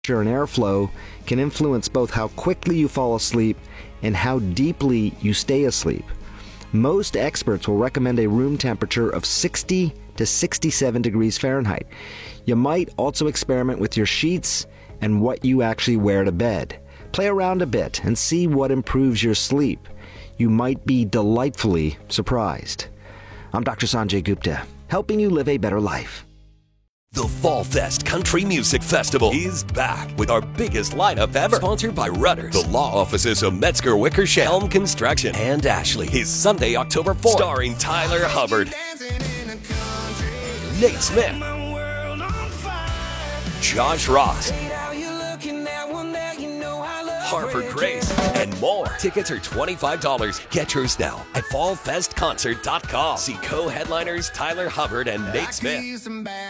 and airflow can influence both how quickly you fall asleep and how deeply you stay asleep. Most experts will recommend a room temperature of 60 to 67 degrees Fahrenheit. You might also experiment with your sheets and what you actually wear to bed. Play around a bit and see what improves your sleep. You might be delightfully surprised. I'm Dr. Sanjay Gupta, helping you live a better life. The Fall Fest Country Music Festival is back with our biggest lineup ever. Sponsored by Rudders, the law offices of Metzger Wickersham, Helm Construction, and Ashley. Is Sunday, October 4th. Starring Tyler Hubbard, Nate Smith, Josh Ross, Harper Grace, and more. Tickets are $25. Get yours now at fallfestconcert.com. See co-headliners Tyler Hubbard and Nate Smith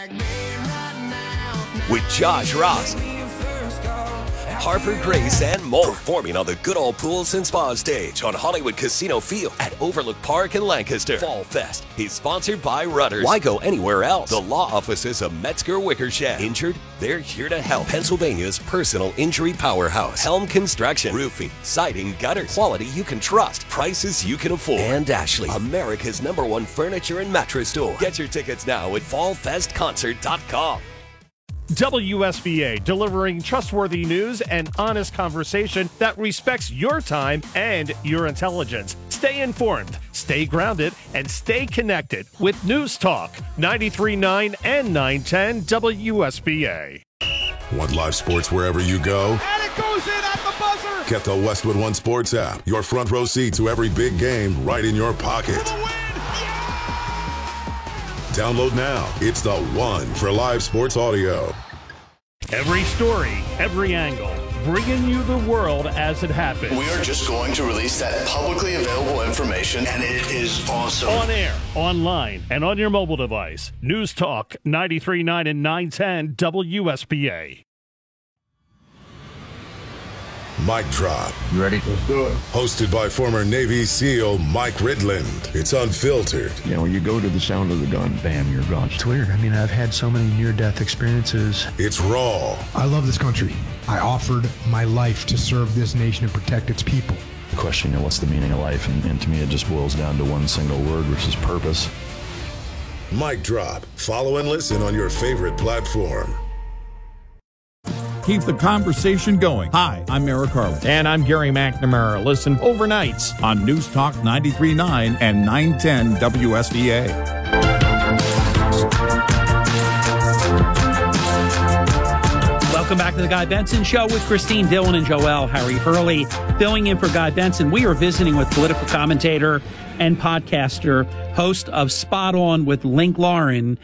with Josh Ross, Harper Grace, and more. Performing on the Good Old Pools and Spa stage on Hollywood Casino Field at Overlook Park in Lancaster. Fall Fest is sponsored by Rudders. Why go anywhere else? The law offices of Metzger Wickersham. Injured? They're here to help. Pennsylvania's personal injury powerhouse. Helm Construction. Roofing, siding, gutters. Quality you can trust. Prices you can afford. And Ashley, America's #1 furniture and mattress store. Get your tickets now at fallfestconcert.com. WSBA, delivering trustworthy news and honest conversation that respects your time and your intelligence. Stay informed, stay grounded, and stay connected with News Talk 93.9 and 910 WSBA. Want live sports wherever you go? And it goes in at the buzzer! Get the Westwood One Sports app. Your front row seat to every big game right in your pocket. Download now. It's the one for live sports audio. Every story, every angle, bringing you the world as it happens. We are just going to release that publicly available information, and it is awesome. On air, online, and on your mobile device. News Talk 93.9 and 910 WSBA. Mic Drop. You ready? Let's do it. Hosted by former Navy SEAL Mike Ridland. It's unfiltered. You know, you go to the sound of the gun, bam, you're gone. It's weird. I mean, I've had so many near-death experiences. It's raw. I love this country. I offered my life to serve this nation and protect its people. The question, you know, what's the meaning of life? And to me, it just boils down to one single word, which is purpose. Mic Drop. Follow and listen on your favorite platform. Keep the conversation going. Hi, I'm Eric Harlan. And I'm Gary McNamara. Listen overnights On News Talk 93.9 and 910 WSBA. Welcome back to the Guy Benson Show with Christine Dillon and Joel Harry Hurley. Filling in for Guy Benson, we are visiting with political commentator and podcaster, host of Spot On with Link Lauren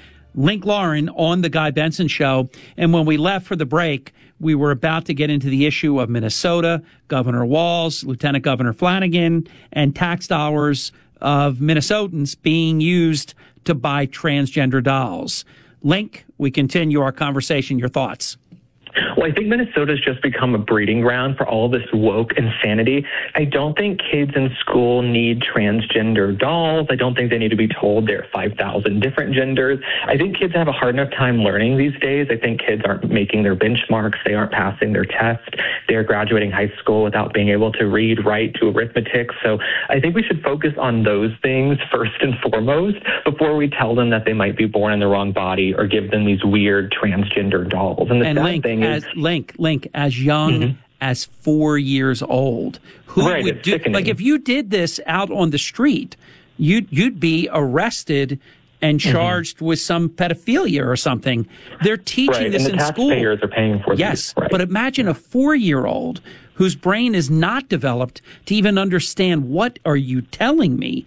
on the Guy Benson Show. And when we left for the break, we were about to get into the issue of Minnesota, Governor Walz, Lieutenant Governor Flanagan, and tax dollars of Minnesotans being used to buy transgender dolls. Link, we continue our conversation. Your thoughts? Well, I think Minnesota's just become a breeding ground for all this woke insanity. I don't think kids in school need transgender dolls. I don't think they need to be told there are 5,000 different genders. I think kids have a hard enough time learning these days. I think kids aren't making their benchmarks. They aren't passing their tests. They're graduating high school without being able to read, write, do arithmetic. So I think we should focus on those things first and foremost before we tell them that they might be born in the wrong body or give them these weird transgender dolls. And the sad thing is, Link, as young as 4 years old, who would do, like, if you did this out on the street, you'd be arrested and charged with some pedophilia or something. They're teaching this in school. Taxpayers are paying for this. Yes, but imagine a 4-year-old whose brain is not developed to even understand, what are you telling me?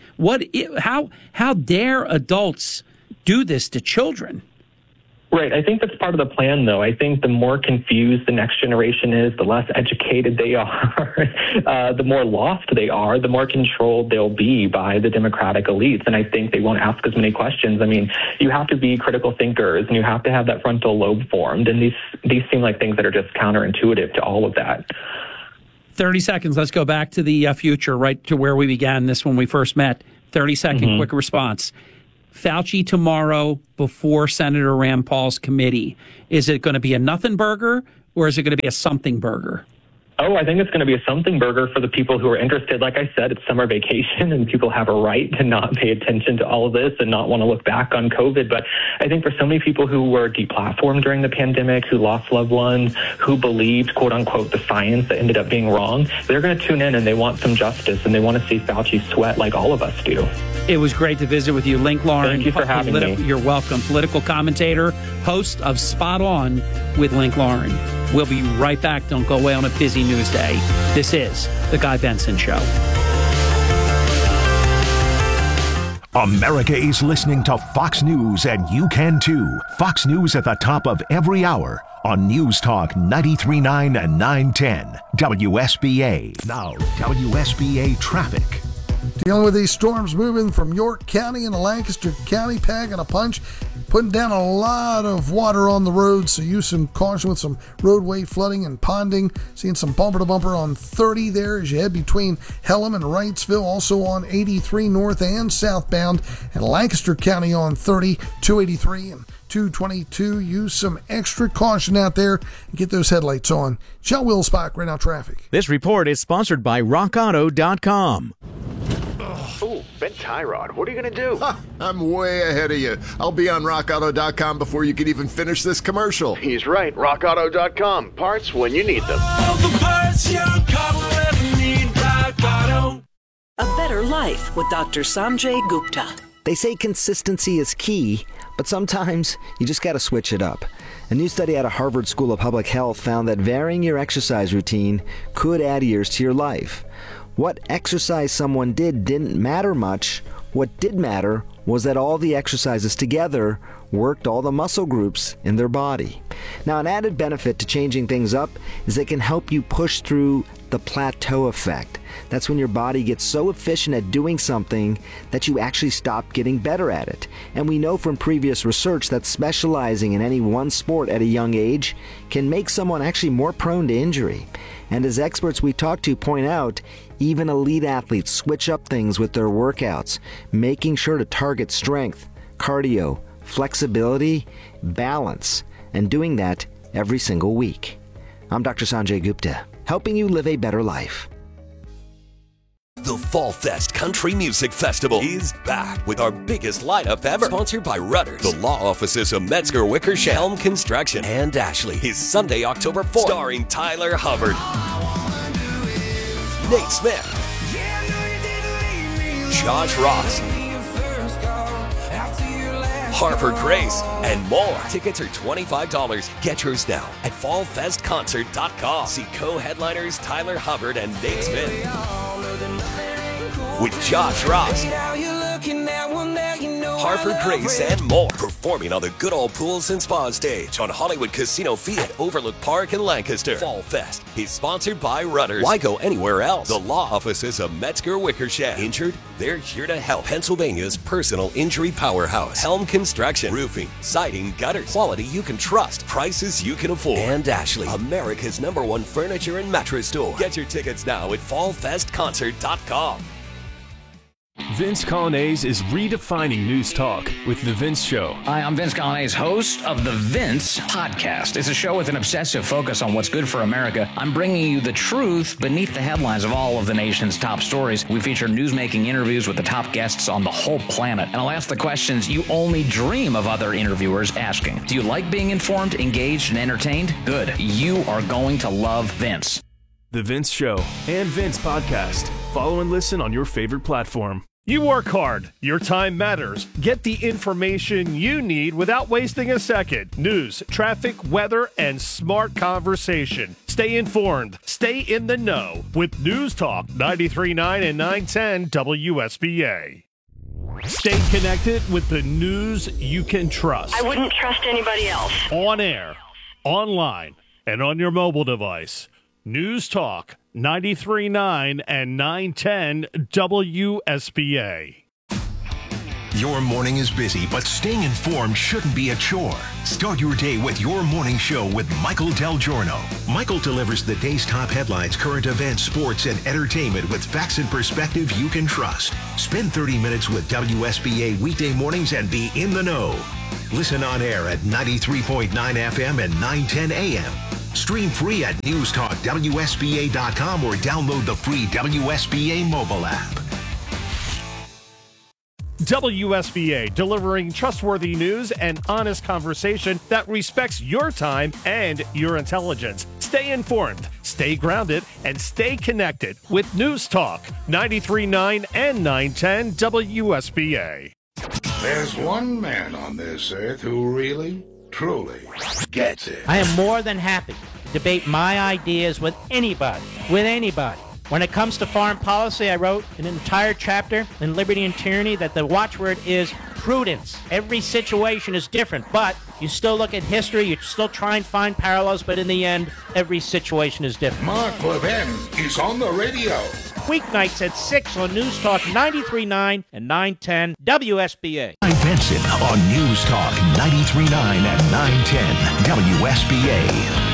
How dare adults do this to children? Right. I think that's part of the plan, though. I think the more confused the next generation is, the less educated they are, the more lost they are, the more controlled they'll be by the Democratic elites. And I think they won't ask as many questions. I mean, you have to be critical thinkers, and you have to have that frontal lobe formed. And these seem like things that are just counterintuitive to all of that. 30 seconds. Let's go back to the future, right to where we began this when we first met. 30-second quick response. Fauci tomorrow before Senator Rand Paul's committee. Is it going to be a nothing burger, or is it going to be a something burger? Oh, I think it's going to be a something burger for the people who are interested. Like I said, it's summer vacation and people have a right to not pay attention to all of this and not want to look back on COVID. But I think for so many people who were deplatformed during the pandemic, who lost loved ones, who believed, quote unquote, the science that ended up being wrong, they're going to tune in and they want some justice and they want to see Fauci sweat like all of us do. It was great to visit with you, Link Lauren. Thank you for having me. You're welcome. Political commentator, host of Spot On with Link Lauren. We'll be right back. Don't go away on a busy news day. This is The Guy Benson Show. America is listening to Fox News, and you can too. Fox News at the top of every hour on News Talk 93.9 and 910 WSBA. Now, WSBA traffic. Dealing with these storms moving from York County into Lancaster County, packing a punch, putting down a lot of water on the road, so use some caution with some roadway flooding and ponding. Seeing some bumper-to-bumper on 30 there as you head between Hellam and Wrightsville, also on 83 north and southbound, and Lancaster County on 30, 283 and 222. Use some extra caution out there and get those headlights on. Shell Will Spock, right now traffic. This report is sponsored by RockAuto.com. Oh, Ben Tyrod, what are you going to do? I'm way ahead of you. I'll be on RockAuto.com before you can even finish this commercial. He's right. RockAuto.com. Parts when you need them. All the parts your car will ever need. Rock Auto. A Better Life with Dr. Sanjay Gupta. They say consistency is key, but sometimes you just got to switch it up. A new study out of Harvard School of Public Health found that varying your exercise routine could add years to your life. What exercise someone did didn't matter much. What did matter was that all the exercises together worked all the muscle groups in their body. Now, an added benefit to changing things up is it can help you push through the plateau effect. That's when your body gets so efficient at doing something that you actually stop getting better at it. And we know from previous research that specializing in any one sport at a young age can make someone actually more prone to injury. And as experts we talk to point out, even elite athletes switch up things with their workouts, making sure to target strength, cardio, flexibility, balance, and doing that every single week. I'm Dr. Sanjay Gupta, helping you live a better life. The Fall Fest Country Music Festival is back with our biggest lineup ever. Sponsored by Rudders, the law offices of Metzger Wickersham, Helm Construction, and Ashley. Is Sunday, October 4th. Starring Tyler Hubbard, Nate Smith, Josh Ross, Harper Grace, and more. Tickets are $25. Get yours now at fallfestconcert.com. See co-headliners Tyler Hubbard and Nate Smith with Josh Ross, Harper Grace, and more. Performing on the Good Old Pools and Spa stage on Hollywood Casino Field at Overlook Park in Lancaster. Fall Fest is sponsored by Rudders. Why go anywhere else? The law offices of Metzger Wickersham. Injured? They're here to help. Pennsylvania's personal injury powerhouse. Helm Construction. Roofing, siding, gutters. Quality you can trust. Prices you can afford. And Ashley, America's #1 furniture and mattress store. Get your tickets now at fallfestconcert.com. Vince Colonnese is redefining news talk with The Vince Show. Hi, I'm Vince Colonnese, host of The Vince Podcast. It's a show with an obsessive focus on what's good for America. I'm bringing you the truth beneath the headlines of all of the nation's top stories. We feature newsmaking interviews with the top guests on the whole planet. And I'll ask the questions you only dream of other interviewers asking. Do you like being informed, engaged, and entertained? Good. You are going to love Vince. The Vince Show and Vince Podcast. Follow and listen on your favorite platform. You work hard. Your time matters. Get the information you need without wasting a second. News, traffic, weather, and smart conversation. Stay informed. Stay in the know with News Talk 93.9 and 910 WSBA. Stay connected with the news you can trust. I wouldn't trust anybody else. On air, online, and on your mobile device. News Talk 93.9 and 910 WSBA. Your morning is busy, but staying informed shouldn't be a chore. Start your day with Your Morning Show with Michael Del Giorno. Michael delivers the day's top headlines, current events, sports, and entertainment with facts and perspective you can trust. Spend 30 minutes with WSBA weekday mornings and be in the know. Listen on air at 93.9 FM and 910 AM. Stream free at newstalkwsba.com or download the free WSBA mobile app. WSBA, delivering trustworthy news and honest conversation that respects your time and your intelligence. Stay informed, stay grounded, and stay connected with News Talk 93.9 and 910 WSBA. There's one man on this earth who really, truly gets it. I am more than happy to debate my ideas with anybody. When it comes to foreign policy, I wrote an entire chapter in Liberty and Tyranny that the watchword is prudence. Every situation is different, but you still look at history, you still try and find parallels, but in the end, every situation is different. Mark Levin is on the radio. Weeknights at 6 on News Talk 93.9 and 910 WSBA. Guy Benson on News Talk 93.9 and 910 WSBA.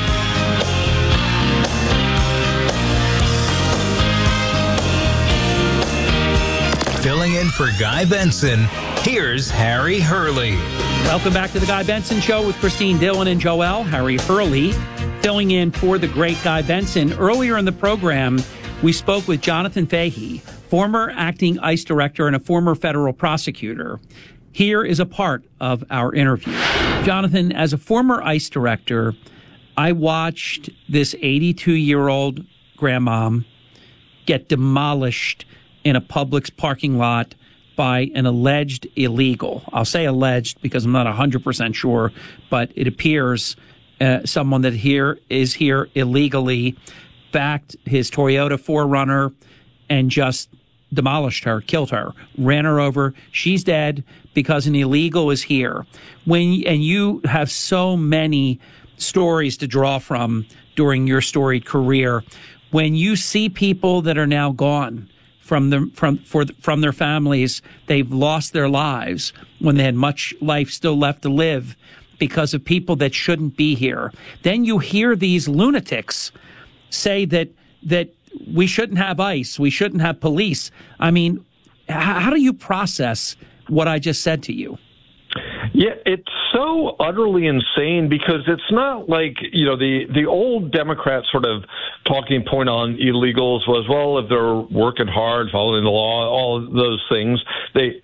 Filling in for Guy Benson, here's Harry Hurley. Welcome back to the Guy Benson Show with Christine Dillon and Joel. Harry Hurley filling in for the great Guy Benson. Earlier in the program, we spoke with Jonathan Fahey, former acting ICE director and a former federal prosecutor. Here is a part of our interview. Jonathan, as a former ICE director, I watched this 82-year-old grandmom get demolished in a Publix parking lot by an alleged illegal. I'll say alleged because I'm not 100% sure, but it appears someone that is here illegally backed his Toyota 4Runner and just demolished her, killed her, ran her over. She's dead because an illegal is here. And you have so many stories to draw from during your storied career. When you see people that are now gone from their families, they've lost their lives when they had much life still left to live because of people that shouldn't be here. Then you hear these lunatics say that we shouldn't have ICE, we shouldn't have police. I mean, how do you process what I just said to you? Yeah, it's so utterly insane because it's not like, the old Democrat sort of talking point on illegals was, well, if they're working hard, following the law, all of those things, they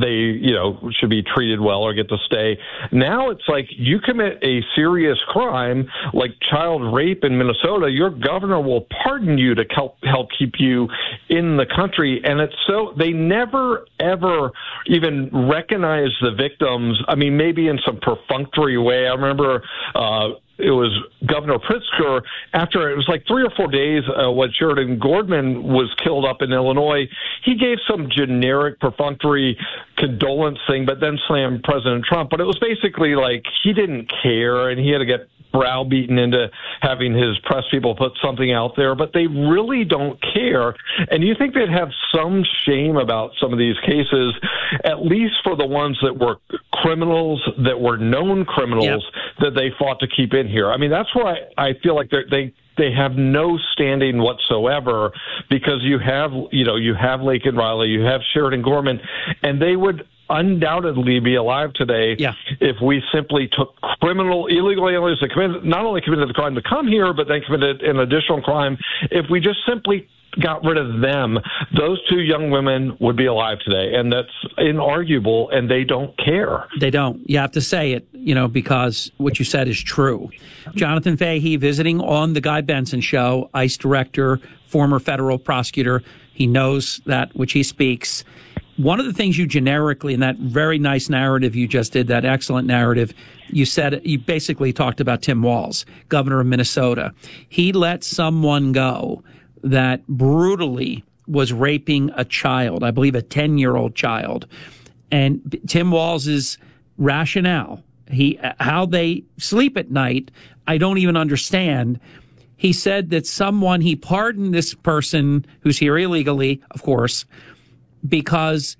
should be treated well or get to stay. Now it's like you commit a serious crime like child rape in Minnesota, your governor will pardon you to help keep you in the country. And it's so they never, ever even recognize the victims. I mean, maybe in some perfunctory way. I remember it was Governor Pritzker, after it was like 3 or 4 days when Sheridan Gordman was killed up in Illinois, he gave some generic perfunctory condolence thing, but then slammed President Trump. But it was basically like he didn't care and he had to get browbeaten into having his press people put something out there, but they really don't care. And you think they'd have some shame about some of these cases, at least for the ones that were criminals, that were known criminals, that they fought to keep in here. I mean, that's why I feel like they have no standing whatsoever, because you have Laken Riley, you have Sheridan Gorman, and they would undoubtedly be alive today if we simply took illegal aliens that not only committed the crime to come here, but then committed an additional crime. If we just simply got rid of them, those two young women would be alive today. And that's inarguable, and they don't care. They don't. You have to say it, because what you said is true. Jonathan Fahey visiting on the Guy Benson Show, ICE director, former federal prosecutor. He knows that which he speaks. One of the things you generically, in that very nice narrative you just did, that excellent narrative, you basically talked about Tim Walz, governor of Minnesota. He let someone go that brutally was raping a child, I believe a 10-year-old child. And Tim Walz's rationale, how they sleep at night, I don't even understand. He said that he pardoned this person who's here illegally, of course, because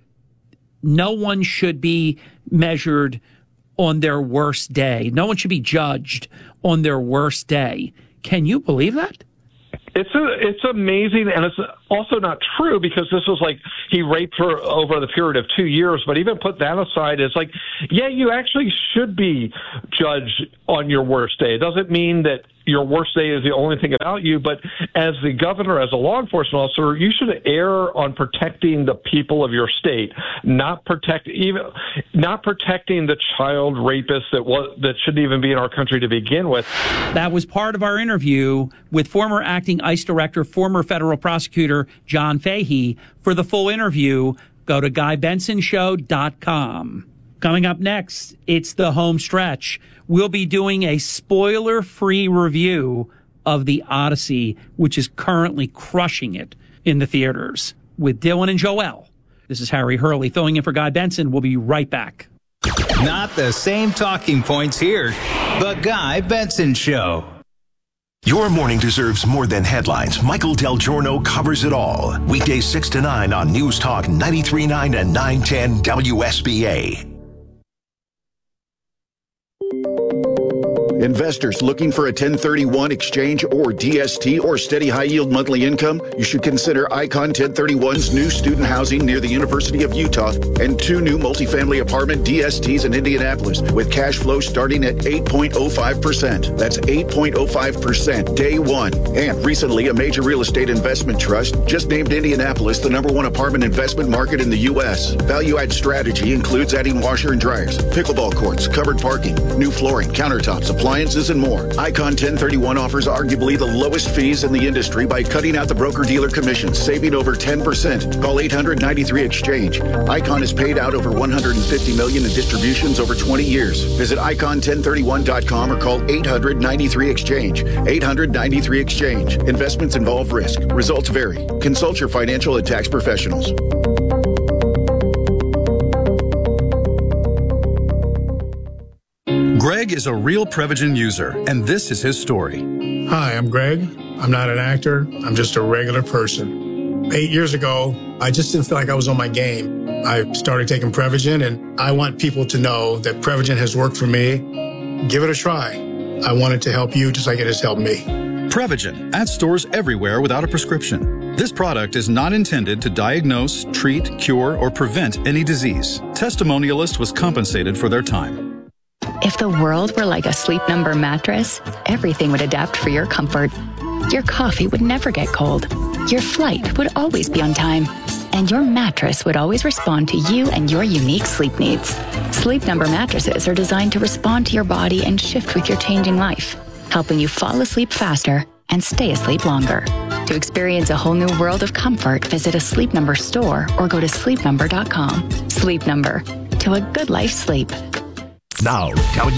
no one should be measured on their worst day. No one should be judged on their worst day. Can you believe that? It's amazing, and it's also not true, because this was like he raped her over the period of 2 years. But even put that aside, it's like, yeah, you actually should be judged on your worst day. It doesn't mean that your worst day is the only thing about you, but as the governor, as a law enforcement officer, you should err on protecting the people of your state, not protecting the child rapist that shouldn't even be in our country to begin with. That was part of our interview with former acting ICE director, former federal prosecutor John Fahey. For the full interview, go to GuyBensonShow.com. Coming up next, it's the home stretch. We'll be doing a spoiler-free review of The Odyssey, which is currently crushing it in the theaters. With Dylan and Joel, this is Harry Hurley filling in for Guy Benson. We'll be right back. Not the same talking points here. The Guy Benson Show. Your morning deserves more than headlines. Michael Del Giorno covers it all. Weekdays 6 to 9 on News Talk 93.9 and 910 WSBA. Investors looking for a 1031 exchange or DST or steady high-yield monthly income? You should consider Icon 1031's new student housing near the University of Utah and 2 new multifamily apartment DSTs in Indianapolis with cash flow starting at 8.05%. That's 8.05% day one. And recently, a major real estate investment trust just named Indianapolis the #1 apartment investment market in the U.S. Value-add strategy includes adding washer and dryers, pickleball courts, covered parking, new flooring, countertops, appliances, and more. Icon 1031 offers arguably the lowest fees in the industry by cutting out the broker-dealer commissions, saving over 10%. Call 800-93-EXCHANGE. Icon has paid out over $150 million in distributions over 20 years. Visit icon1031.com or call 800-93-EXCHANGE. 800-93-EXCHANGE. Investments involve risk. Results vary. Consult your financial and tax professionals. Greg is a real Prevagen user, and this is his story. Hi, I'm Greg. I'm not an actor. I'm just a regular person. 8 years ago, I just didn't feel like I was on my game. I started taking Prevagen, and I want people to know that Prevagen has worked for me. Give it a try. I want it to help you just like it has helped me. Prevagen, at stores everywhere without a prescription. This product is not intended to diagnose, treat, cure, or prevent any disease. Testimonialist was compensated for their time. If the world were like a Sleep Number mattress, everything would adapt for your comfort. Your coffee would never get cold. Your flight would always be on time. And your mattress would always respond to you and your unique sleep needs. Sleep Number mattresses are designed to respond to your body and shift with your changing life, helping you fall asleep faster and stay asleep longer. To experience a whole new world of comfort, visit a Sleep Number store or go to sleepnumber.com. Sleep Number. To a good life sleep. Now,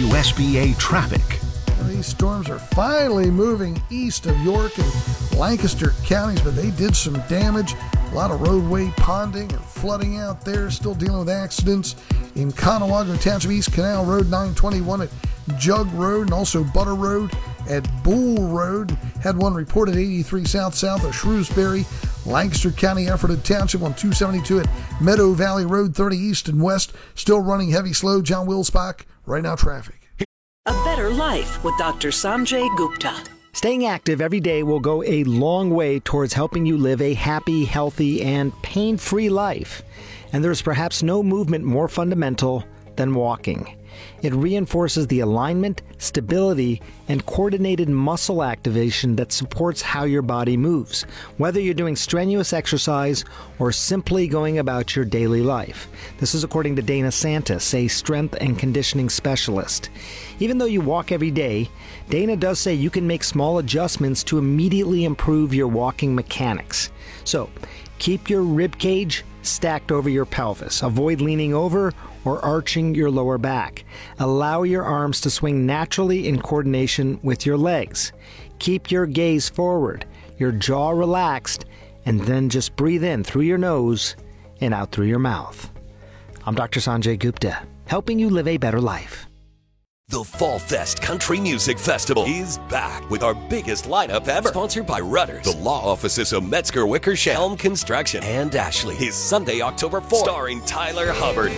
WSBA traffic. These storms are finally moving east of York and Lancaster counties, but they did some damage. A lot of roadway ponding and flooding out there. Still dealing with accidents in Conawago Township, East Canal Road 921 at Jug Road, and also Butter Road at Bull Road. Had one reported 83 south of Shrewsbury. Lancaster County Ephrata Township on 272 at Meadow Valley Road 30 east and west. Still running heavy slow. John Wilsbach, right now traffic. A better life with Dr. Sanjay Gupta. Staying active every day will go a long way towards helping you live a happy, healthy, and pain-free life. And there's perhaps no movement more fundamental than walking. It reinforces the alignment, stability, and coordinated muscle activation that supports how your body moves, whether you're doing strenuous exercise or simply going about your daily life. This is according to Dana Santis, a strength and conditioning specialist. Even though you walk every day, Dana does say you can make small adjustments to immediately improve your walking mechanics. So, keep your rib cage stacked over your pelvis. Avoid leaning over or arching your lower back. Allow your arms to swing naturally in coordination with your legs. Keep your gaze forward, your jaw relaxed, and then just breathe in through your nose and out through your mouth. I'm Dr. Sanjay Gupta, helping you live a better life. The Fall Fest Country Music Festival is back with our biggest lineup ever. Sponsored by Rudders, the law offices of Metzger Wickersham, Helm Construction, and Ashley. Is Sunday, October 4th. Starring Tyler Hubbard,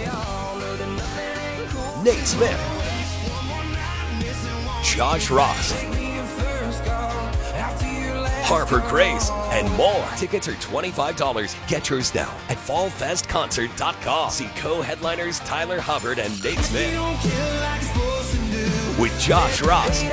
Nate Smith, Josh Ross, Harper Grace, and more. Tickets are $25. Get yours now at fallfestconcert.com. See co-headliners Tyler Hubbard and Nate Smith with Josh Ross,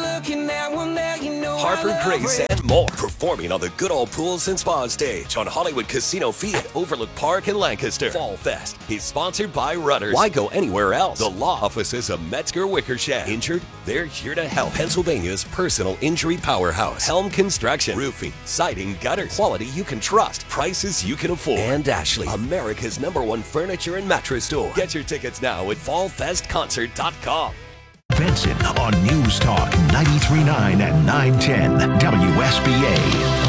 Harper Grace, and more. Performing on the Good Old Pools and Spa stage on Hollywood Casino Field, Overlook Park in Lancaster. Fall Fest is sponsored by Runners. Why go anywhere else? The law offices of Metzger Wickersham. Injured? They're here to help. Pennsylvania's personal injury powerhouse. Helm Construction. Roofing, siding, gutters. Quality you can trust. Prices you can afford. And Ashley, America's #1 furniture and mattress store. Get your tickets now at fallfestconcert.com. Benson on News Talk 93.9 and 910 WSBA.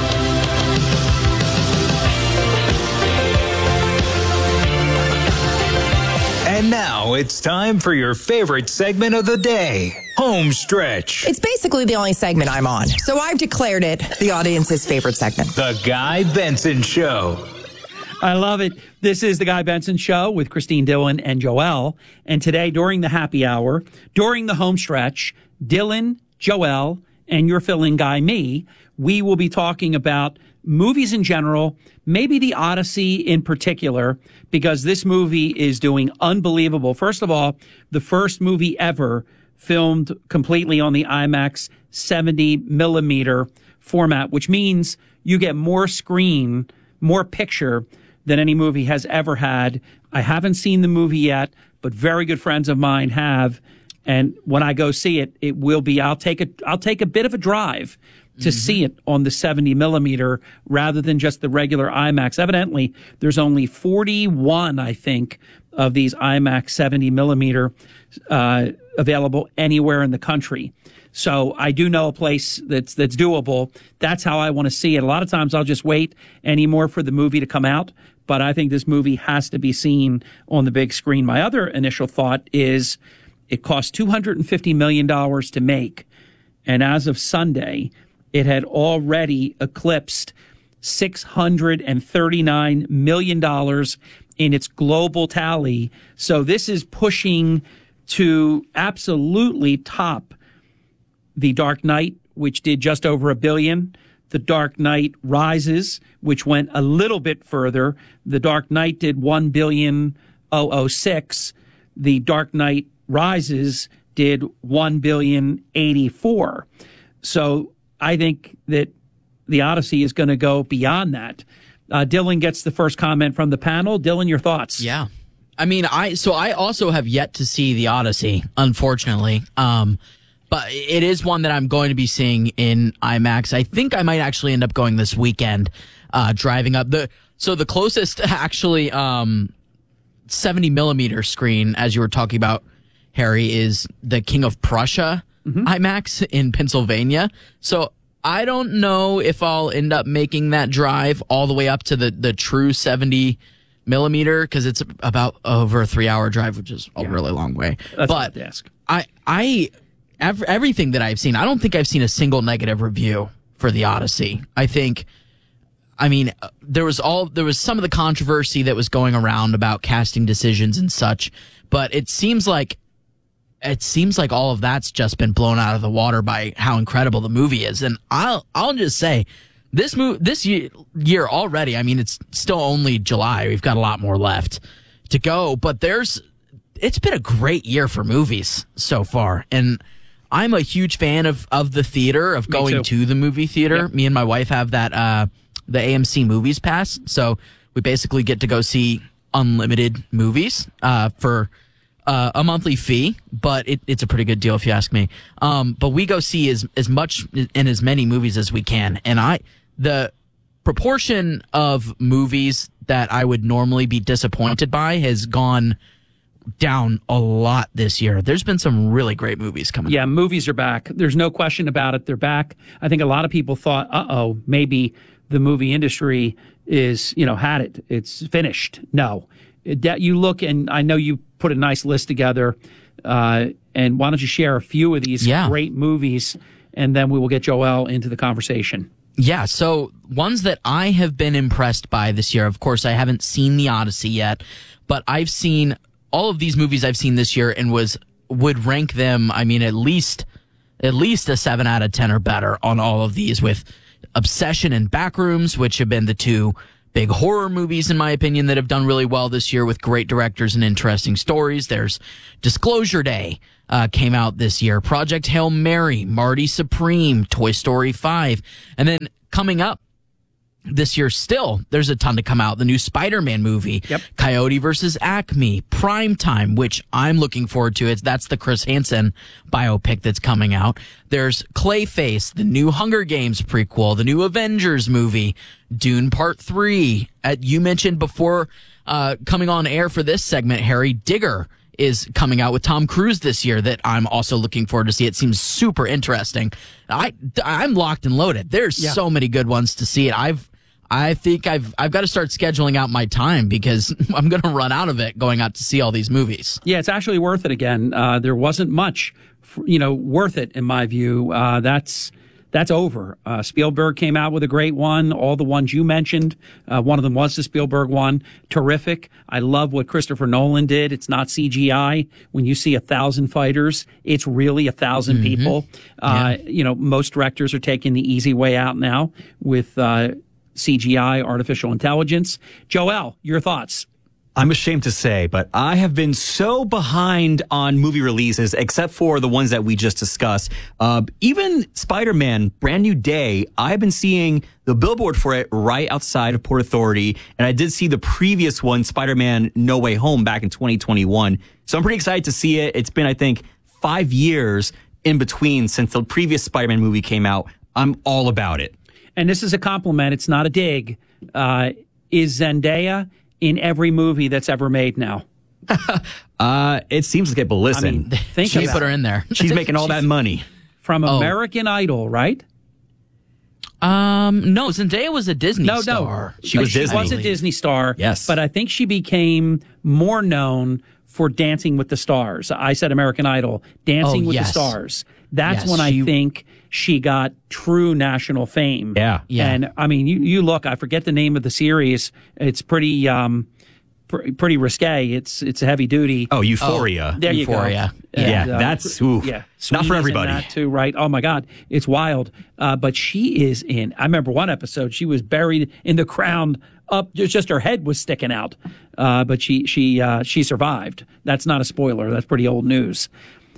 And now it's time for your favorite segment of the day, Home Stretch. It's basically the only segment I'm on, so I've declared it the audience's favorite segment. The Guy Benson Show. I love it. This is the Guy Benson Show with Christine Dillon and Joelle. And today, during the happy hour, during the home stretch, Dillon, Joelle, and your fill-in guy, me, we will be talking about movies in general, maybe The Odyssey in particular, because this movie is doing unbelievable. First of all, the first movie ever filmed completely on the IMAX 70 millimeter format, which means you get more screen, more picture than any movie has ever had. I haven't seen the movie yet, but very good friends of mine have. And when I go see it, it will be, I'll take a bit of a drive to see it on the 70 millimeter rather than just the regular IMAX. Evidently, there's only 41, I think, of these IMAX 70 millimeter available anywhere in the country. So I do know a place that's doable. That's how I want to see it. A lot of times I'll just wait anymore for the movie to come out, but I think this movie has to be seen on the big screen. My other initial thought is it cost $250 million to make, and as of Sunday, it had already eclipsed $639 million in its global tally. So this is pushing to absolutely top The Dark Knight, which did just over $1 billion. The Dark Knight Rises, which went a little bit further. The Dark Knight did $1,006,000,000. The Dark Knight Rises did $1,084,000,000. So I think that The Odyssey is going to go beyond that. Dylan gets the first comment from the panel. Dylan, your thoughts? Yeah. I mean, I also have yet to see The Odyssey, unfortunately. But it is one that I'm going to be seeing in IMAX. I think I might actually end up going this weekend, driving up. So the closest actually 70 millimeter screen, as you were talking about, Harry, is the King of Prussia IMAX in Pennsylvania. So I don't know if I'll end up making that drive all the way up to the true 70 millimeter, because it's about over a 3-hour drive, which is a really long way. That's but to ask. Everything that I've seen, I don't think I've seen a single negative review for The Odyssey. There was some of the controversy that was going around about casting decisions and such, but it seems like all of that's just been blown out of the water by how incredible the movie is. And I'll just say, this year already, I mean, it's still only July. We've got a lot more left to go, but it's been a great year for movies so far. And I'm a huge fan of the theater, of going to the movie theater. Yep. Me and my wife have that, the AMC Movies Pass. So we basically get to go see unlimited movies, for a monthly fee, but it's a pretty good deal if you ask me. But we go see as much and as many movies as we can. And the proportion of movies that I would normally be disappointed by has gone down a lot this year. There's been some really great movies coming. Yeah, movies are back. There's no question about it. They're back. I think a lot of people thought, maybe the movie industry is, had it. It's finished. No. You look, and I know you put a nice list together, and why don't you share a few of these great movies, and then we will get Joelle into the conversation. Yeah, so ones that I have been impressed by this year, of course, I haven't seen The Odyssey yet, but I've seen all of these movies I've seen this year and would rank them, I mean, at least a 7 out of 10 or better on all of these, with Obsession and Backrooms, which have been the two big horror movies, in my opinion, that have done really well this year with great directors and interesting stories. There's Disclosure Day came out this year. Project Hail Mary, Marty Supreme, Toy Story 5. And then coming up this year still, there's a ton to come out. The new Spider-Man movie, Coyote vs. Acme, Primetime, which I'm looking forward to. That's the Chris Hansen biopic that's coming out. There's Clayface, the new Hunger Games prequel, the new Avengers movie, Dune Part 3. You mentioned before coming on air for this segment, Harry, Digger is coming out with Tom Cruise this year that I'm also looking forward to see. It seems super interesting. I'm locked and loaded. There's so many good ones to see. I think I've got to start scheduling out my time because I'm going to run out of it going out to see all these movies. Yeah, it's actually worth it again. There wasn't much, worth it in my view. That's over. Spielberg came out with a great one. All the ones you mentioned, one of them was the Spielberg one. Terrific. I love what Christopher Nolan did. It's not CGI. When you see 1,000 fighters, it's really 1,000 people. Most directors are taking the easy way out now with CGI, artificial intelligence. Joel, your thoughts? I'm ashamed to say, but I have been so behind on movie releases, except for the ones that we just discussed. Even Spider-Man, Brand New Day, I've been seeing the billboard for it right outside of Port Authority. And I did see the previous one, Spider-Man No Way Home, back in 2021. So I'm pretty excited to see it. It's been, I think, 5 years in between since the previous Spider-Man movie came out. I'm all about it. And this is a compliment. It's not a dig. Is Zendaya in every movie that's ever made now? It seems like it, but listen. She put her in there. She's making all that money. From American Idol, right? No, Zendaya was a Disney star. She was Disney. She was a Disney star. Yes. But I think she became more known for Dancing with the Stars. I said American Idol. Dancing with the Stars. That's when I think she got true national fame. Yeah. And I mean, you look, I forget the name of the series. It's pretty risque. It's heavy duty. Oh, Euphoria. There Euphoria. you go. Yeah, And, that's not for everybody. That too, right? Oh my God, it's wild. But she is in. I remember one episode. She was buried in the ground. Up, just her head was sticking out. But she survived. That's not a spoiler. That's pretty old news.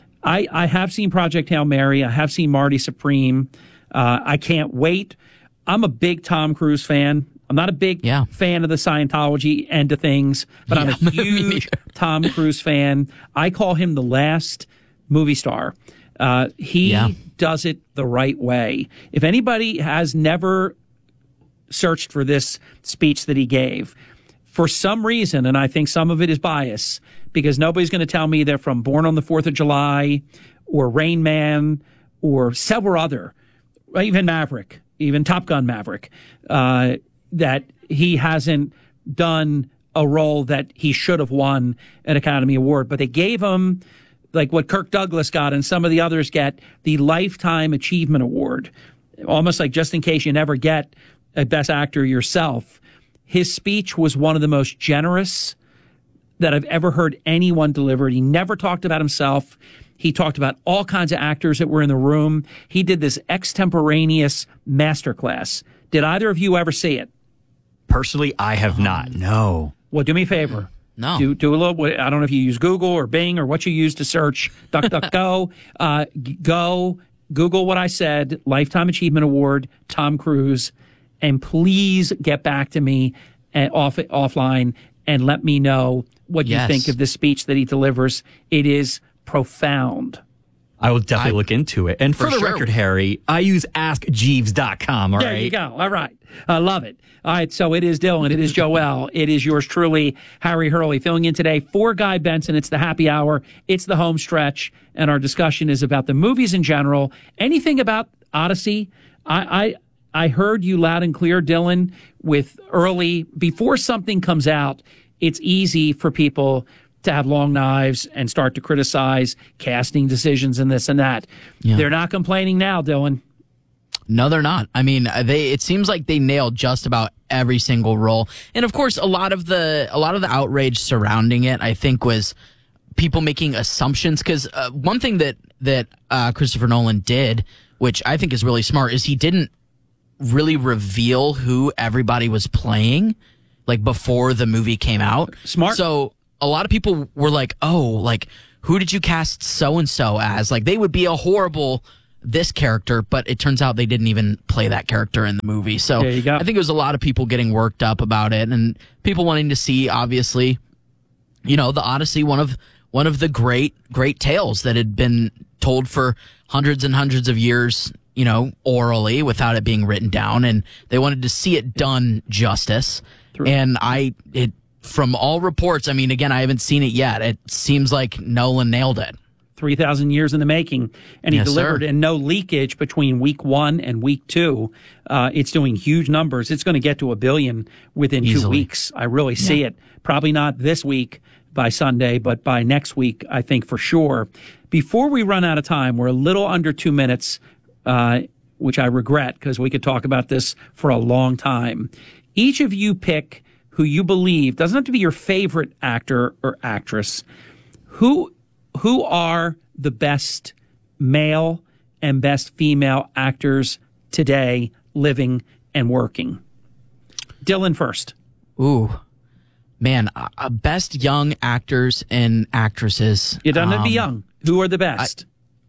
I have seen Project Hail Mary. I have seen Marty Supreme. I can't wait. I'm a big Tom Cruise fan. I'm not a big fan of the Scientology end of things, but I'm a huge Tom Cruise fan. I call him the last movie star. He does it the right way. If anybody has never searched for this speech that he gave, for some reason, and I think some of it is bias, because nobody's going to tell me that from Born on the 4th of July or Rain Man or several other, even Maverick, even Top Gun Maverick, that he hasn't done a role that he should have won an Academy Award. But they gave him, like what Kirk Douglas got and some of the others get, the Lifetime Achievement Award, almost like just in case you never get a Best Actor yourself. His speech was one of the most generous that I've ever heard anyone deliver. He never talked about himself. He talked about all kinds of actors that were in the room. He did this extemporaneous masterclass. Did either of you ever see it? Personally, I have not. No. Well, do me a favor. No. Do a little, I don't know if you use Google or Bing or what you use to search DuckDuckGo. Go Google what I said, Lifetime Achievement Award, Tom Cruise, and please get back to me offline and let me know what you think of the speech that he delivers. It is profound. I will definitely look into it. And for the record, Harry, I use AskJeeves.com, all right? There you go. All right. I love it. All right, so it is Dylan. It is Joel. It is yours truly, Harry Hurley, filling in today for Guy Benson. It's the happy hour. It's the home stretch. And our discussion is about the movies in general. Anything about Odyssey? I heard you loud and clear, Dylan, with early, before something comes out, it's easy for people to have long knives and start to criticize casting decisions and this and that. Yeah. They're not complaining now, Dylan. No, they're not. I mean, it seems like they nailed just about every single role. And of course, a lot of the outrage surrounding it, I think, was people making assumptions. Because one thing that Christopher Nolan did, which I think is really smart, is he didn't really reveal who everybody was playing, like before the movie came out. Smart. So a lot of people were like, oh, like, who did you cast so-and-so as? Like, they would be a horrible this character, but it turns out they didn't even play that character in the movie. So there you go. I think it was a lot of people getting worked up about it, and people wanting to see, obviously, you know, the Odyssey, one of the great tales that had been told for hundreds and hundreds of years, you know, orally without it being written down, and they wanted to see it done justice. And from all reports, I mean, again, I haven't seen it yet. It seems like Nolan nailed it. 3,000 years in the making, and he delivered, and no leakage between week 1 and week 2. It's doing huge numbers. It's going to get to 1 billion within Easily. 2 weeks. I really see it. Probably not this week by Sunday, but by next week, I think for sure. Before we run out of time, we're a little under 2 minutes, which I regret because we could talk about this for a long time. Each of you pick who you believe, doesn't have to be your favorite actor or actress, who are the best male and best female actors today, living and working? Dylan first. Ooh, man, best young actors and actresses. You don't have to be young. Who are the best?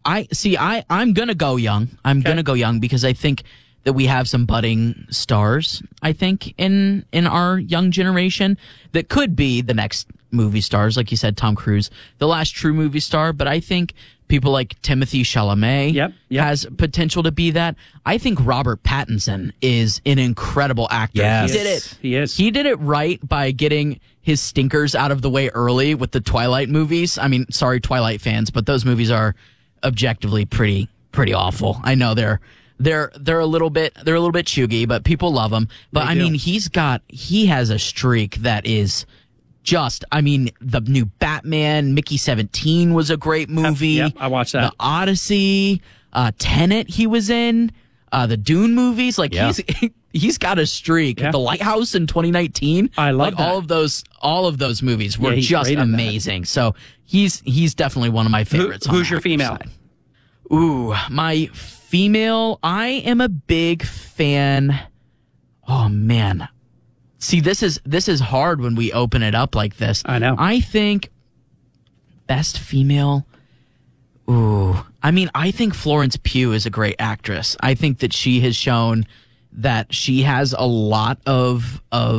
I'm gonna go young. Gonna go young because I think that we have some budding stars, I think, in our young generation that could be the next movie stars. Like you said, Tom Cruise, the last true movie star. But I think people like Timothée Chalamet has potential to be that. I think Robert Pattinson is an incredible actor. Yes. He did it. He is. He did it right by getting his stinkers out of the way early with the Twilight movies. I mean, sorry, Twilight fans, but those movies are objectively pretty awful. I know they're a little bit chuggy, but people love them. But I mean, he has a streak that is just, I mean, the new Batman, Mickey 17 was a great movie. Yep, I watched that. The Odyssey, Tenet he was in, the Dune movies. Like he's got a streak. Yeah. The Lighthouse in 2019. I love that. All of those movies were just amazing. So he's definitely one of my favorites. Who's your female? Side. Ooh, my female, I am a big fan. Oh man. See, this is hard when we open it up like this. I know. I think best female. Ooh, I mean, I think Florence Pugh is a great actress. I think that she has shown that she has a lot of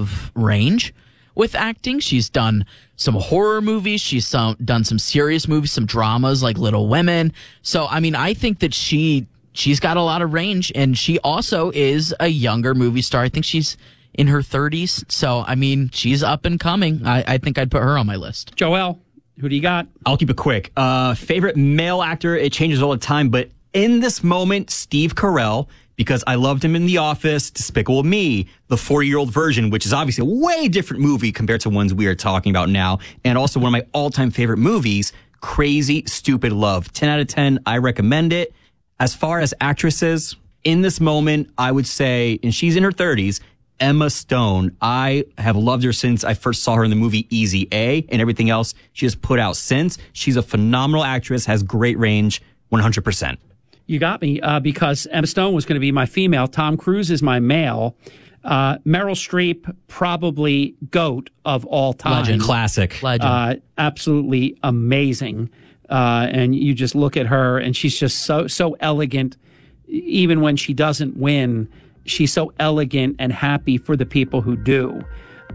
range with acting. She's done some horror movies. She's done some serious movies, some dramas like Little Women. So, I mean, I think that she's got a lot of range, and she also is a younger movie star. I think she's in her 30s. So, I mean, she's up and coming. I think I'd put her on my list. Joel, who do you got? I'll keep it quick. Favorite male actor, it changes all the time, but in this moment, Steve Carell, because I loved him in The Office, Despicable Me, the 40-year-old version, which is obviously a way different movie compared to ones we are talking about now, and also one of my all-time favorite movies, Crazy Stupid Love. 10 out of 10, I recommend it. As far as actresses, in this moment, I would say, and she's in her 30s, Emma Stone. I have loved her since I first saw her in the movie Easy A, and everything else she has put out since. She's a phenomenal actress, has great range, 100%. You got me because Emma Stone was going to be my female. Tom Cruise is my male. Meryl Streep, probably GOAT of all time. Legend. Classic. Legend. Absolutely amazing. And you just look at her, and she's just so elegant. Even when she doesn't win, she's so elegant and happy for the people who do.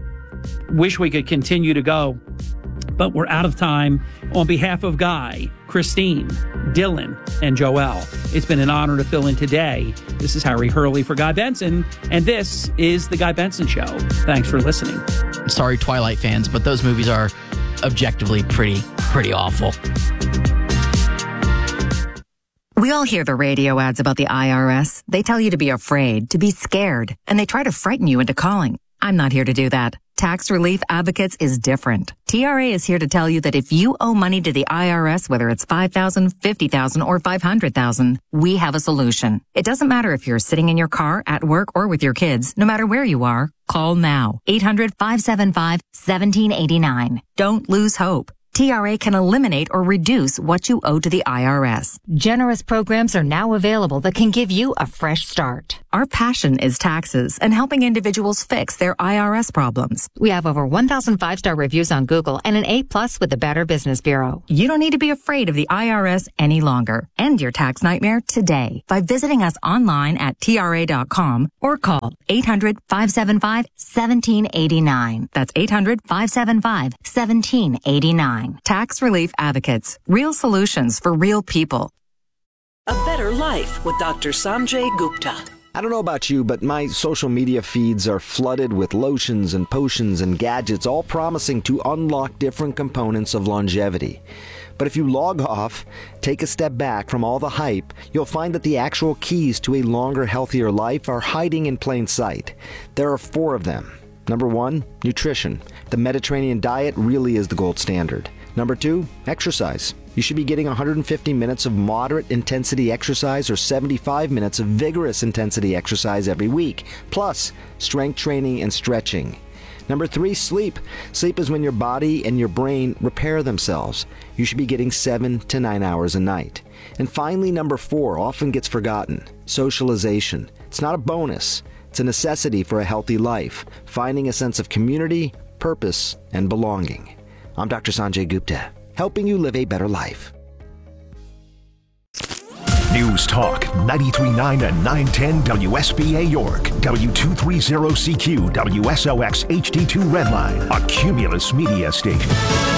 Wish we could continue to go, but we're out of time. On behalf of Guy, Christine, Dylan, and Joel, it's been an honor to fill in today. This is Harry Hurley for Guy Benson, and this is The Guy Benson Show. Thanks for listening. Sorry, Twilight fans, but those movies are objectively pretty awful. We all hear the radio ads about the IRS. They tell you to be afraid, to be scared, and they try to frighten you into calling. I'm not here to do that. Tax Relief Advocates is different. TRA is here to tell you that if you owe money to the IRS, whether it's $5,000, $50,000, or $500,000, we have a solution. It doesn't matter if you're sitting in your car, at work, or with your kids. No matter where you are, call now. 800-575-1789. Don't lose hope. TRA can eliminate or reduce what you owe to the IRS. Generous programs are now available that can give you a fresh start. Our passion is taxes and helping individuals fix their IRS problems. We have over 1,000 5-star reviews on Google and an A+ with the Better Business Bureau. You don't need to be afraid of the IRS any longer. End your tax nightmare today by visiting us online at TRA.com or call 800-575-1789. That's 800-575-1789. Tax Relief Advocates. Real solutions for real people. A Better Life with Dr. Sanjay Gupta. I don't know about you, but my social media feeds are flooded with lotions and potions and gadgets, all promising to unlock different components of longevity. But if you log off, take a step back from all the hype, you'll find that the actual keys to a longer, healthier life are hiding in plain sight. There are 4 of them. Number 1, nutrition. The Mediterranean diet really is the gold standard. Number 2, exercise. You should be getting 150 minutes of moderate intensity exercise or 75 minutes of vigorous intensity exercise every week, plus strength training and stretching. Number 3, sleep. Sleep is when your body and your brain repair themselves. You should be getting 7 to 9 hours a night. And finally, number 4 often gets forgotten. Socialization. It's not a bonus. It's a necessity for a healthy life, finding a sense of community, purpose, and belonging. I'm Dr. Sanjay Gupta, helping you live a better life. News Talk 93.9 and 910 WSBA York, W230CQ, WSOX HD2 Redline, a Cumulus Media station.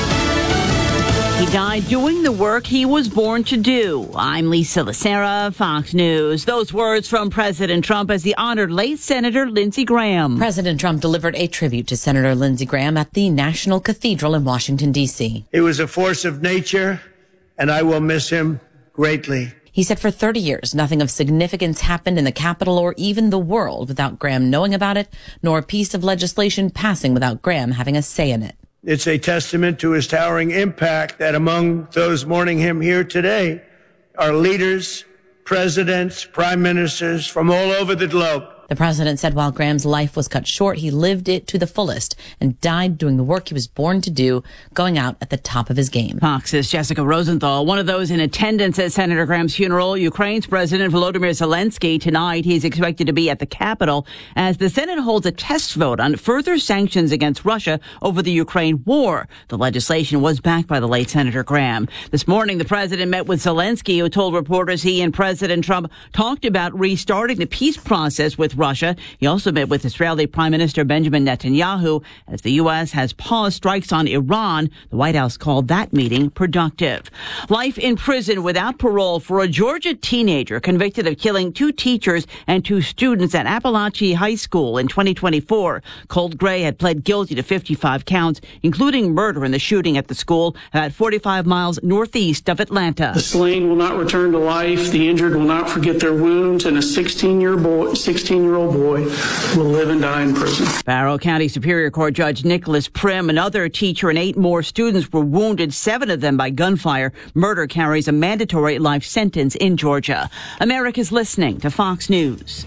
He died doing the work he was born to do. I'm Lisa Lacera, Fox News. Those words from President Trump as he honored late Senator Lindsey Graham. President Trump delivered a tribute to Senator Lindsey Graham at the National Cathedral in Washington, D.C. He was a force of nature, and I will miss him greatly. He said for 30 years, nothing of significance happened in the Capitol or even the world without Graham knowing about it, nor a piece of legislation passing without Graham having a say in it. It's a testament to his towering impact that among those mourning him here today are leaders, presidents, prime ministers from all over the globe. The president said while Graham's life was cut short, he lived it to the fullest and died doing the work he was born to do, going out at the top of his game. Fox's Jessica Rosenthal, one of those in attendance at Senator Graham's funeral. Ukraine's President Volodymyr Zelensky. Tonight, he's expected to be at the Capitol as the Senate holds a test vote on further sanctions against Russia over the Ukraine war. The legislation was backed by the late Senator Graham. This morning, the president met with Zelensky, who told reporters he and President Trump talked about restarting the peace process with Russia. He also met with Israeli Prime Minister Benjamin Netanyahu as the U.S. has paused strikes on Iran. The White House called that meeting productive. Life in prison without parole for a Georgia teenager convicted of killing 2 teachers and 2 students at Appalachian High School in 2024. Colt Gray had pled guilty to 55 counts, including murder in the shooting at the school about 45 miles northeast of Atlanta. The slain will not return to life. The injured will not forget their wounds, and a 16-year-old boy will live and die in prison. Barrow County Superior Court Judge Nicholas Prim, another teacher, and 8 more students were wounded, 7 of them by gunfire. Murder carries a mandatory life sentence in Georgia. America's listening to Fox News.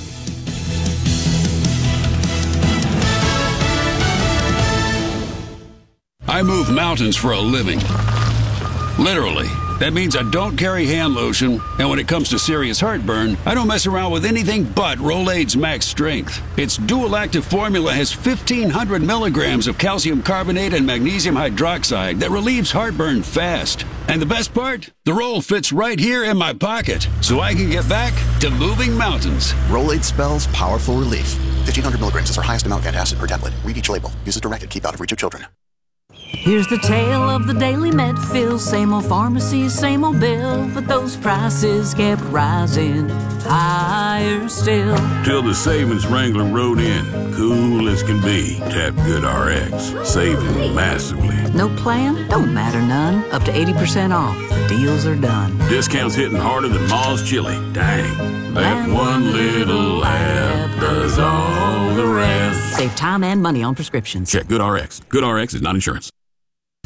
I move mountains for a living. Literally. That means I don't carry hand lotion, and when it comes to serious heartburn, I don't mess around with anything but Rolaids Max Strength. Its dual-active formula has 1,500 milligrams of calcium carbonate and magnesium hydroxide that relieves heartburn fast. And the best part? The roll fits right here in my pocket, so I can get back to moving mountains. Rolaids spells powerful relief. 1,500 milligrams is our highest amount of antacid per tablet. Read each label. Use as directed. Keep out of reach of children. Here's the tale of the daily Medfill. Same old pharmacies, same old bill, but those prices kept rising higher still. Till the savings Wrangler rode in, cool as can be. Tap GoodRx, saving massively. No plan? Don't matter none. Up to 80% off. The deals are done. Discounts hitting harder than Ma's chili. Dang, that one little app does all the rest. Save time and money on prescriptions. Check GoodRx. GoodRx is not insurance.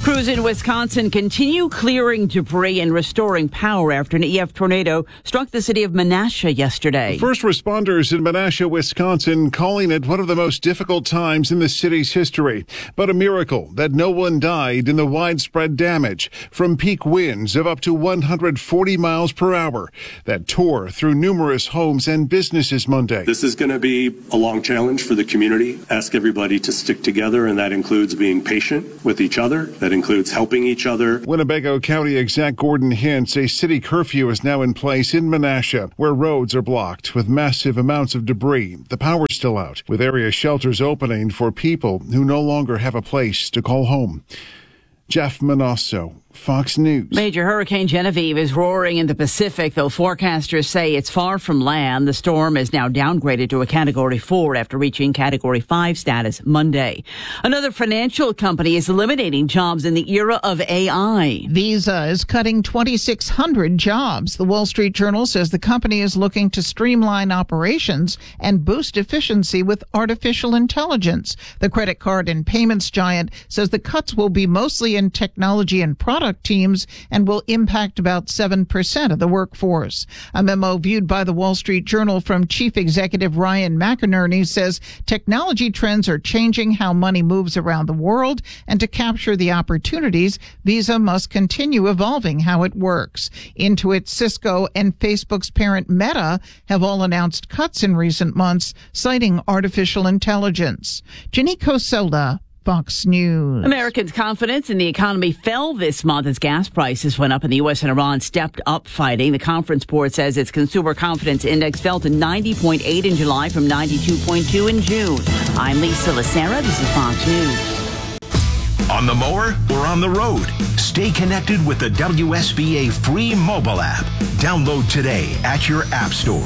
Crews in Wisconsin continue clearing debris and restoring power after an EF tornado struck the city of Menasha yesterday. First responders in Menasha, Wisconsin, calling it one of the most difficult times in the city's history. But a miracle that no one died in the widespread damage from peak winds of up to 140 miles per hour that tore through numerous homes and businesses Monday. This is going to be a long challenge for the community. Ask everybody to stick together, and that includes being patient with each other. That includes helping each other. Winnebago County Exec Gordon hints a city curfew is now in place in Menasha, where roads are blocked with massive amounts of debris. The power's still out, with area shelters opening for people who no longer have a place to call home. Jeff Manasso, Fox News. Major Hurricane Genevieve is roaring in the Pacific, though forecasters say it's far from land. The storm is now downgraded to a Category 4 after reaching Category 5 status Monday. Another financial company is eliminating jobs in the era of AI. Visa is cutting 2,600 jobs. The Wall Street Journal says the company is looking to streamline operations and boost efficiency with artificial intelligence. The credit card and payments giant says the cuts will be mostly in technology and product teams and will impact about 7% of the workforce. A memo viewed by the Wall Street Journal from Chief Executive Ryan McInerney says technology trends are changing how money moves around the world, and to capture the opportunities, Visa must continue evolving how it works. Intuit, Cisco, and Facebook's parent Meta have all announced cuts in recent months, citing artificial intelligence. Janiko Sola, Fox News. Americans' confidence in the economy fell this month as gas prices went up and the U.S. and Iran stepped up fighting. The Conference Board says its consumer confidence index fell to 90.8 in July from 92.2 in June. I'm Lisa Lacera. This is Fox News. On the mower or on the road, stay connected with the WSBA free mobile app. Download today at your app store.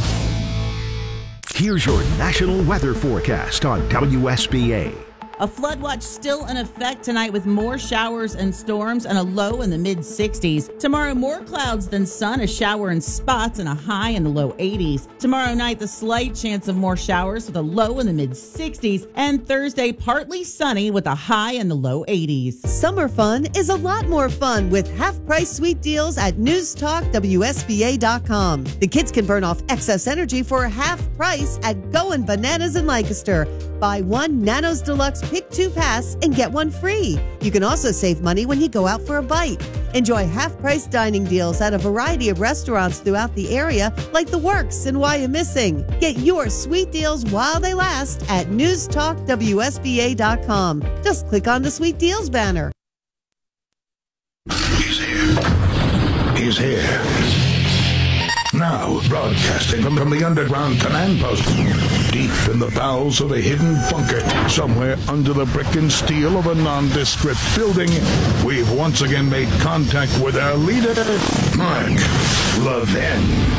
Here's your national weather forecast on WSBA. A flood watch still in effect tonight with more showers and storms and a low in the mid-60s. Tomorrow, more clouds than sun, a shower in spots and a high in the low 80s. Tomorrow night, the slight chance of more showers with a low in the mid-60s. And Thursday, partly sunny with a high in the low 80s. Summer fun is a lot more fun with half-price sweet deals at NewsTalkWSBA.com. The kids can burn off excess energy for half price at Goin' Bananas in Lancaster. Buy one Nanos Deluxe Pick 2 pass and get one free. You can also save money when you go out for a bite. Enjoy half-price dining deals at a variety of restaurants throughout the area, like The Works and Wyomissing. Get your sweet deals while they last at NewsTalkWSBA.com. Just click on the Sweet Deals banner. He's here. He's here. Now, broadcasting from the underground command post, deep in the bowels of a hidden bunker, somewhere under the brick and steel of a nondescript building, we've once again made contact with our leader, Mark Levin.